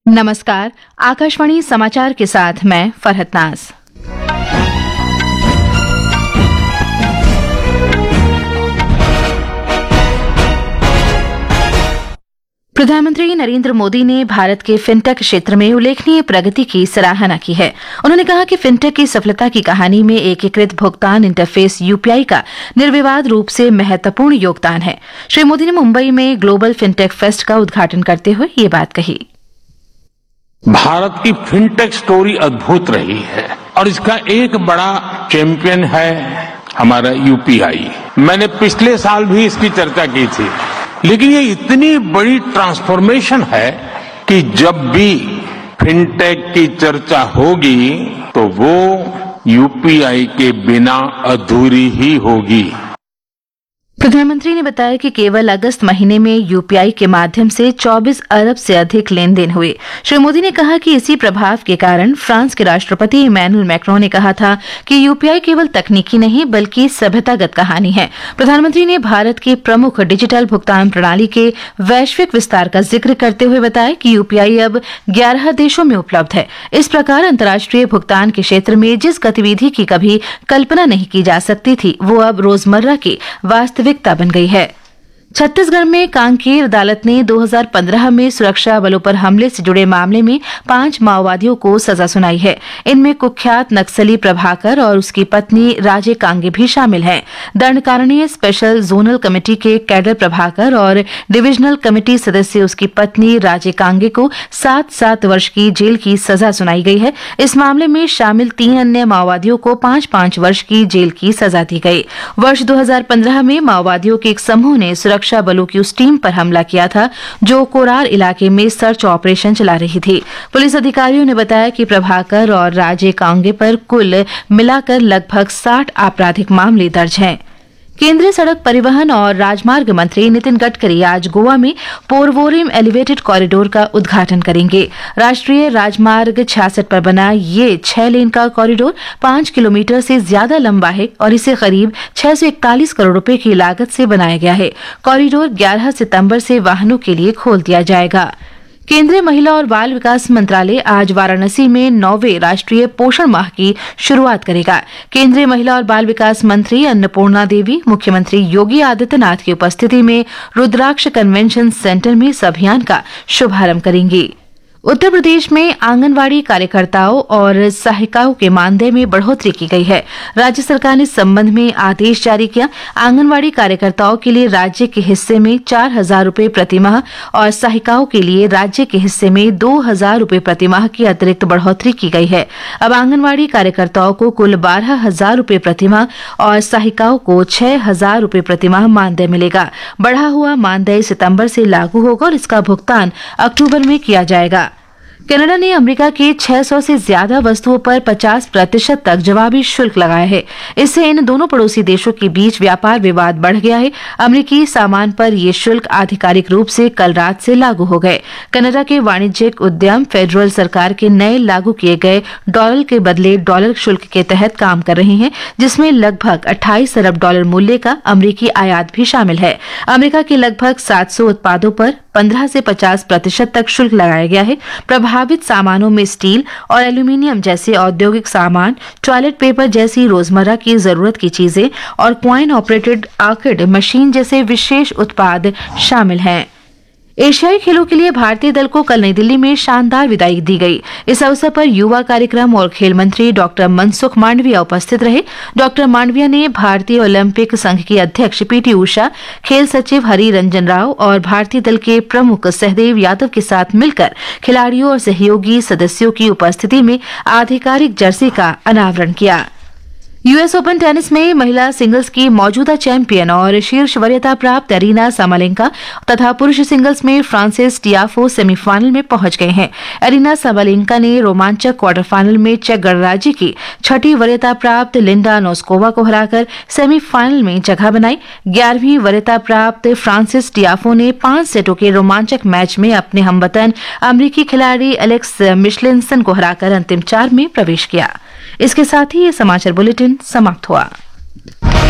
नमस्कार। आकाशवाणी समाचार के साथ मैं फरहत नाज। प्रधानमंत्री नरेंद्र मोदी ने भारत के फिनटेक क्षेत्र में उल्लेखनीय प्रगति की सराहना की है। उन्होंने कहा कि फिनटेक की सफलता की कहानी में एकीकृत भुगतान इंटरफेस यूपीआई का निर्विवाद रूप से महत्वपूर्ण योगदान है। श्री मोदी ने मुंबई में ग्लोबल फिनटेक फेस्ट का उद्घाटन करते हुए ये बात कही। भारत की फिनटेक स्टोरी अद्भुत रही है और इसका एक बड़ा चैंपियन है हमारा यूपीआई। मैंने पिछले साल भी इसकी चर्चा की थी, लेकिन ये इतनी बड़ी ट्रांसफॉर्मेशन है कि जब भी फिनटेक की चर्चा होगी तो वो यूपीआई के बिना अधूरी ही होगी। प्रधानमंत्री ने बताया कि केवल अगस्त महीने में यूपीआई के माध्यम से 24 अरब से अधिक लेन देन हुए। श्री मोदी ने कहा कि इसी प्रभाव के कारण फ्रांस के राष्ट्रपति इमैनुअल मैक्रों ने कहा था कि यूपीआई केवल तकनीकी नहीं बल्कि सभ्यतागत कहानी है। प्रधानमंत्री ने भारत की प्रमुख डिजिटल भुगतान प्रणाली के वैश्विक विस्तार का जिक्र करते हुए बताया कि यूपीआई अब 11 देशों में उपलब्ध है। इस प्रकार अंतर्राष्ट्रीय भुगतान के क्षेत्र में जिस गतिविधि की कभी कल्पना नहीं की जा सकती थी, वो अब रोजमर्रा की वास्तविकता बन गई है। छत्तीसगढ़ में कांकेर अदालत ने 2015 में सुरक्षा बलों पर हमले से जुड़े मामले में 5 माओवादियों को सजा सुनाई है। इनमें कुख्यात नक्सली प्रभाकर और उसकी पत्नी राजे कांगे भी शामिल हैं। दंडकारणीय स्पेशल जोनल कमेटी के कैडर प्रभाकर और डिविजनल कमेटी सदस्य उसकी पत्नी राजे कांगे को 7-7 वर्ष की जेल की सजा सुनाई गई है। इस मामले में शामिल 3 अन्य माओवादियों को 5-5 वर्ष की जेल की सजा दी गई। वर्ष 2015 में माओवादियों के एक समूह ने सुरक्षा बलों की उस टीम पर हमला किया था जो कोरार इलाके में सर्च ऑपरेशन चला रही थी। पुलिस अधिकारियों ने बताया कि प्रभाकर और राजे कांगे पर कुल मिलाकर लगभग 60 आपराधिक मामले दर्ज हैं। केंद्रीय सड़क परिवहन और राजमार्ग मंत्री नितिन गडकरी आज गोवा में पोरवोरिम एलिवेटेड कॉरिडोर का उद्घाटन करेंगे। राष्ट्रीय राजमार्ग 66 पर बना ये 6 लेन का कॉरिडोर 5 किलोमीटर से ज्यादा लंबा है और इसे करीब 641 करोड़ रुपए की लागत से बनाया गया है। कॉरिडोर 11 सितंबर से वाहनों के लिए खोल दिया जाएगा। केंद्रीय महिला और बाल विकास मंत्रालय आज वाराणसी में 9वें राष्ट्रीय पोषण माह की शुरुआत करेगा। केंद्रीय महिला और बाल विकास मंत्री अन्नपूर्णा देवी मुख्यमंत्री योगी आदित्यनाथ की उपस्थिति में रुद्राक्ष कन्वेंशन सेंटर में इस अभियान का शुभारंभ करेंगी। उत्तर प्रदेश में आंगनवाड़ी कार्यकर्ताओं और सहायिकाओं के मानदेय में बढ़ोतरी की गई है। राज्य सरकार ने इस संबंध में आदेश जारी किया। आंगनवाड़ी कार्यकर्ताओं के लिए राज्य के हिस्से में 4,000 रुपए प्रतिमाह और सहायिकाओं के लिए राज्य के हिस्से में 2,000 रुपए प्रतिमाह की अतिरिक्त बढ़ोतरी की गई है। अब आंगनवाड़ी कार्यकर्ताओं को कुल 12,000 रुपए प्रतिमाह और सहायिकाओं को 6,000 रुपए प्रतिमाह मानदेय मिलेगा। बढ़ा हुआ मानदेय सितंबर से लागू होगा और इसका भुगतान अक्टूबर में किया जाएगा। कनाडा ने अमेरिका के 600 से ज्यादा वस्तुओं पर 50% तक जवाबी शुल्क लगाया है। इससे इन दोनों पड़ोसी देशों के बीच व्यापार विवाद बढ़ गया है। अमेरिकी सामान पर ये शुल्क आधिकारिक रूप से कल रात से लागू हो गए। कनाडा के वाणिज्यिक उद्यम फेडरल सरकार के नए लागू किए गए डॉलर के बदले डॉलर शुल्क के तहत काम कर रहे हैं, जिसमें लगभग 28 अरब डॉलर मूल्य का अमेरिकी आयात भी शामिल है। अमेरिका के लगभग 700 उत्पादों पर 15 से 50% तक शुल्क लगाया गया है। प्रभावित सामानों में स्टील और एल्यूमीनियम जैसे औद्योगिक सामान, टॉयलेट पेपर जैसी रोजमर्रा की जरूरत की चीजें और कॉइन ऑपरेटेड आर्केड मशीन जैसे विशेष उत्पाद शामिल हैं। एशियाई खेलों के लिए भारतीय दल को कल नई दिल्ली में शानदार विदाई दी गई। इस अवसर पर युवा कार्यक्रम और खेल मंत्री डॉक्टर मनसुख मांडविया उपस्थित रहे। डॉक्टर मांडविया ने भारतीय ओलंपिक संघ की अध्यक्ष पीटी उषा, खेल सचिव हरि रंजन राव और भारतीय दल के प्रमुख सहदेव यादव के साथ मिलकर खिलाड़ियों और सहयोगी सदस्यों की उपस्थिति में आधिकारिक जर्सी का अनावरण किया। यूएस ओपन टेनिस में महिला सिंगल्स की मौजूदा चैंपियन और शीर्ष वरीयता प्राप्त अरीना साबालेंका तथा पुरुष सिंगल्स में फ्रांसिस टियाफो सेमीफाइनल में पहुंच गए हैं। अरीना साबालेंका ने रोमांचक क्वार्टर फाइनल में चेक गणराज्य की 6ठी वरीयता प्राप्त लिंडा नोस्कोवा को हराकर सेमीफाइनल में जगह बनाई। 11वीं वरीयता प्राप्त फ्रांसिस टियाफो ने 5 सेटों के रोमांचक मैच में अपने हमवतन अमरीकी खिलाड़ी एलेक्स मिशलिनसन को हराकर अंतिम 4 में प्रवेश किया। इसके साथ ही ये समाचार बुलेटिन समाप्त हुआ।